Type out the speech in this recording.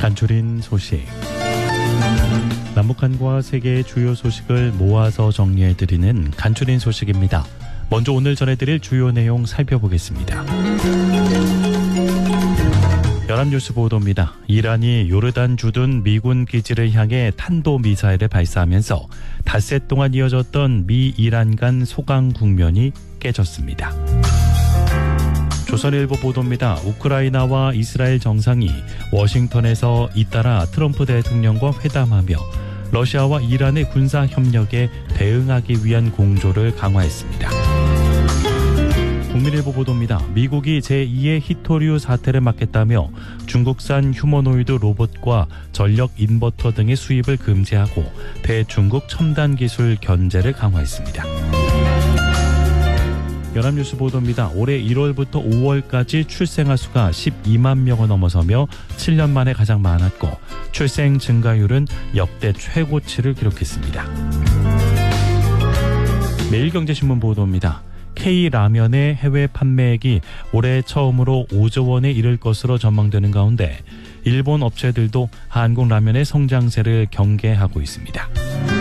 간추린 소식. 남북한과 세계의 주요 소식을 모아서 정리해드리는 간추린 소식입니다. 먼저 오늘 전해드릴 주요 내용 살펴보겠습니다. 연합뉴스 보도입니다. 이란이 요르단 주둔 미군 기지를 향해 탄도미사일을 발사하면서 닷새 동안 이어졌던 미 이란 간 소강 국면이 깨졌습니다. 조선일보 보도입니다. 우크라이나와 이스라엘 정상이 워싱턴에서 잇따라 트럼프 대통령과 회담하며 러시아와 이란의 군사 협력에 대응하기 위한 공조를 강화했습니다. 국민일보 보도입니다. 미국이 제2의 히토류 사태를 막겠다며 중국산 휴머노이드 로봇과 전력 인버터 등의 수입을 금지하고 대중국 첨단 기술 견제를 강화했습니다. 연합뉴스 보도입니다. 올해 1월부터 5월까지 출생아 수가 12만 명을 넘어서며 7년 만에 가장 많았고 출생 증가율은 역대 최고치를 기록했습니다. 매일경제신문 보도입니다. K라면의 해외 판매액이 올해 처음으로 5조 원에 이를 것으로 전망되는 가운데 일본 업체들도 한국 라면의 성장세를 경계하고 있습니다.